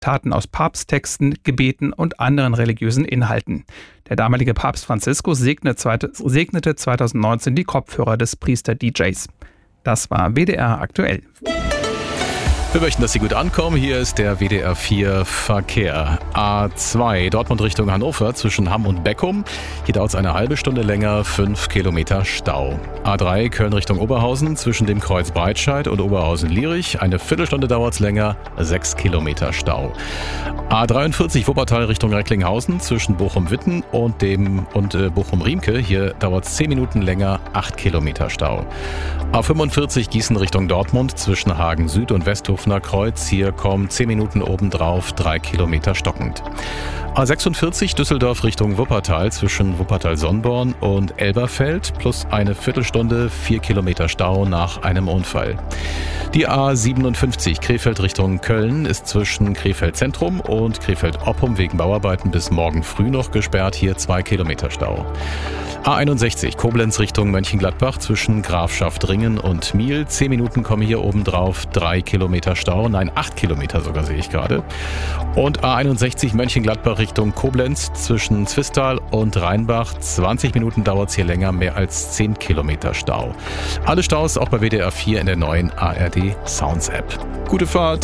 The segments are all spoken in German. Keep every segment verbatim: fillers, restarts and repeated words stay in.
Zitaten aus Papsttexten, Gebeten und anderen religiösen Inhalten. Der damalige Papst Franziskus segnete zweitausendneunzehn die Kopfhörer des Priester-D Js. Das war W D R aktuell. Wir möchten, dass Sie gut ankommen. Hier ist der W D R vier Verkehr. A zwei, Dortmund Richtung Hannover zwischen Hamm und Beckum. Hier dauert es eine halbe Stunde länger, fünf Kilometer Stau. A drei, Köln Richtung Oberhausen zwischen dem Kreuz Breitscheid und Oberhausen-Lierich. Eine Viertelstunde dauert es länger, sechs Kilometer Stau. A dreiundvierzig, Wuppertal Richtung Recklinghausen zwischen Bochum-Witten und dem und äh, Bochum-Riemke. Hier dauert es zehn Minuten länger, acht Kilometer Stau. A fünfundvierzig, Gießen Richtung Dortmund zwischen Hagen Süd und Westhofener Kreuz. Hier kommen zehn Minuten obendrauf, drei Kilometer stockend. A sechsundvierzig, Düsseldorf Richtung Wuppertal zwischen Wuppertal-Sonnborn und Elberfeld plus eine Viertelstunde, vier Kilometer Stau nach einem Unfall. Die A siebenundfünfzig, Krefeld Richtung Köln ist zwischen Krefeld Zentrum und Krefeld Oppum wegen Bauarbeiten bis morgen früh noch gesperrt, hier zwei Kilometer Stau. A einundsechzig, Koblenz Richtung Mönchengladbach zwischen Grafschaft-Ringen und Miel. Zehn Minuten kommen hier obendrauf, drei Kilometer Stau, nein, acht Kilometer sogar sehe ich gerade. Und A einundsechzig, Mönchengladbach Richtung Koblenz zwischen Zwistal und Rheinbach. zwanzig Minuten dauert es hier länger, mehr als zehn Kilometer Stau. Alle Staus auch bei W D R vier in der neuen A R D Sounds App. Gute Fahrt!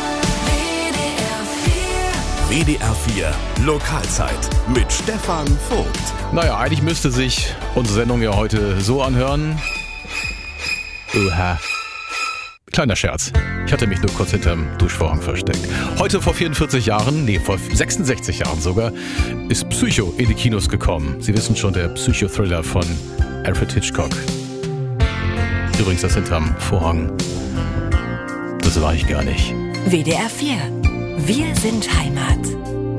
W D R vier Lokalzeit mit Stefan Vogt. Naja, eigentlich müsste sich unsere Sendung ja heute so anhören. Uha. Kleiner Scherz. Ich hatte mich nur kurz hinterm Duschvorhang versteckt. Heute vor vierundvierzig Jahren, nee, vor sechsundsechzig Jahren sogar, ist Psycho in die Kinos gekommen. Sie wissen schon, der Psychothriller von Alfred Hitchcock. Übrigens, das hinterm Vorhang, das war ich gar nicht. W D R vier. Wir sind Heimat.